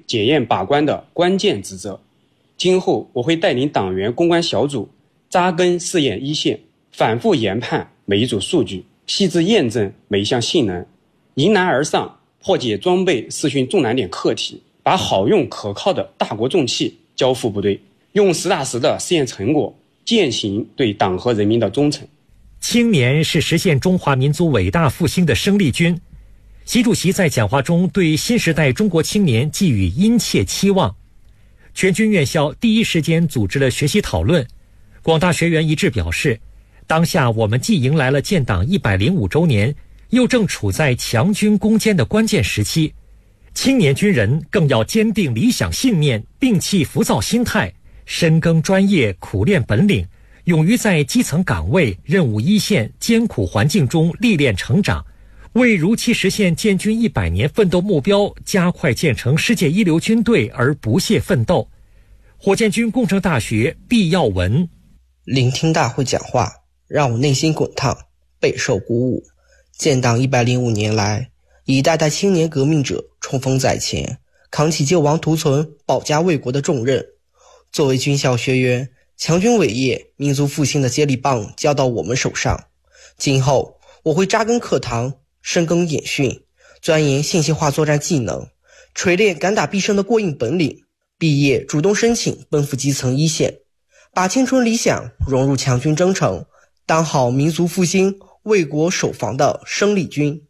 检验把关的关键职责。今后我会带领党员攻关小组扎根试验一线，反复研判每一组数据，细致验证每一项性能，迎难而上，破解装备试训重难点课题，把好用可靠的大国重器交付部队，用实打实的试验成果践行对党和人民的忠诚。 青年是实现中华民族伟大复兴的生力军。习主席在讲话中对新时代中国青年寄予殷切期望。全军院校第一时间组织了学习讨论，广大学员一致表示，当下我们既迎来了建党105周年，又正处在强军攻坚的关键时期，青年军人更要坚定理想信念，摒弃浮躁心态，深耕专业，苦练本领，勇于在基层岗位、任务一线、艰苦环境中历练成长，为如期实现建军100年奋斗目标，加快建成世界一流军队而不懈奋斗。火箭军工程大学毕耀文： 聆听大会讲话，让我内心滚烫，备受鼓舞。建党105年来，一代代青年革命者冲锋在前，扛起救亡图存、保家卫国的重任。作为军校学员，强军伟业、民族复兴的接力棒交到我们手上。今后我会扎根课堂，深耕演训，钻研信息化作战技能，锤炼敢打必胜的过硬本领。毕业主动申请奔赴基层一线，把青春理想融入强军征程，当好民族复兴、为国守防的生力军。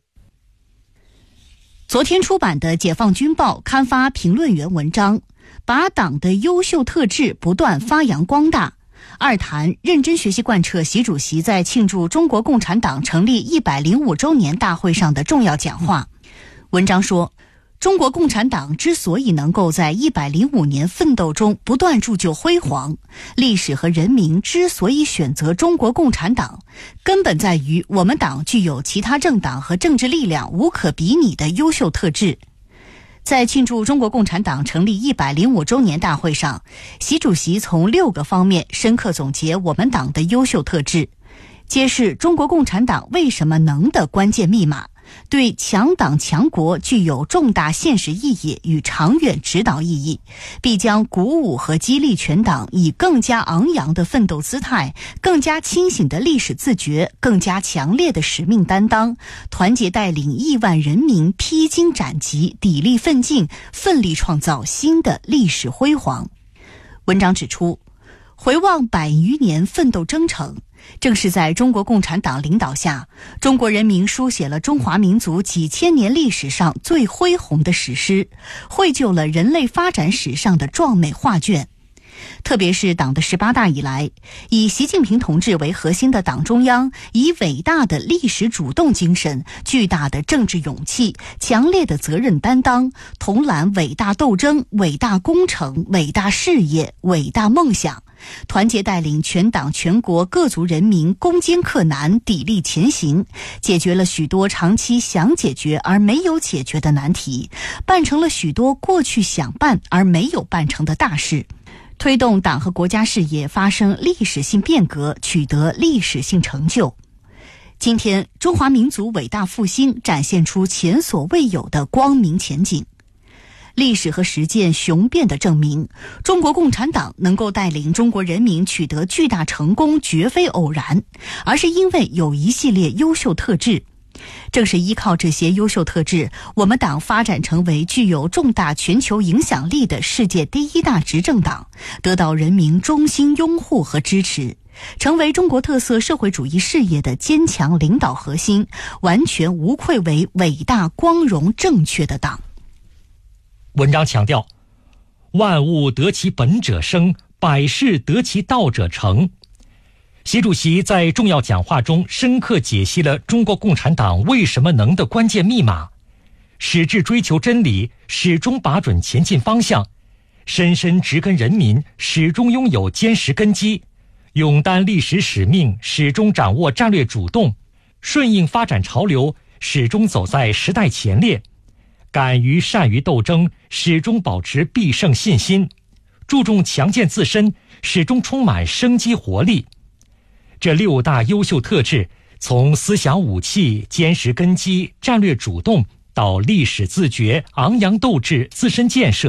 昨天出版的《解放军报》刊发评论员文章，把党的优秀特质不断发扬光大，二谈认真学习贯彻习主席在庆祝中国共产党成立105周年大会上的重要讲话。文章说，中国共产党之所以能够在105年奋斗中不断铸就辉煌，历史和人民之所以选择中国共产党，根本在于我们党具有其他政党和政治力量无可比拟的优秀特质。在庆祝中国共产党成立105周年大会上，习主席从6个方面深刻总结我们党的优秀特质，揭示中国共产党为什么能的关键密码，对强党强国具有重大现实意义与长远指导意义，必将鼓舞和激励全党以更加昂扬的奋斗姿态、更加清醒的历史自觉、更加强烈的使命担当，团结带领亿万人民披荆斩棘、砥砺奋进，奋力创造新的历史辉煌。文章指出，回望100余年奋斗征程，正是在中国共产党领导下，中国人民书写了中华民族几千年历史上最恢宏的史诗，绘就了人类发展史上的壮美画卷。特别是党的18大以来，以习近平同志为核心的党中央，以伟大的历史主动精神、巨大的政治勇气、强烈的责任担当，统揽伟大斗争、伟大工程、伟大事业、伟大梦想，团结带领全党全国各族人民攻坚克难、砥砺前行，解决了许多长期想解决而没有解决的难题，办成了许多过去想办而没有办成的大事，推动党和国家事业发生历史性变革，取得历史性成就。今天，中华民族伟大复兴展现出前所未有的光明前景。历史和实践雄辩地证明，中国共产党能够带领中国人民取得巨大成功，绝非偶然，而是因为有一系列优秀特质。正是依靠这些优秀特质，我们党发展成为具有重大全球影响力的世界第1大执政党，得到人民衷心拥护和支持，成为中国特色社会主义事业的坚强领导核心，完全无愧为伟大、光荣、正确的党。 文章强调，万物得其本者生，百事得其道者成。习主席在重要讲话中深刻解析了中国共产党为什么能的关键密码，矢志追求真理，始终把准前进方向，深深植根人民，始终拥有坚实根基，勇担历史使命，始终掌握战略主动，顺应发展潮流，始终走在时代前列，敢于善于斗争，始终保持必胜信心，注重强健自身，始终充满生机活力。这6大优秀特质，从思想武器、坚实根基、战略主动，到历史自觉、昂扬斗志、自身建设，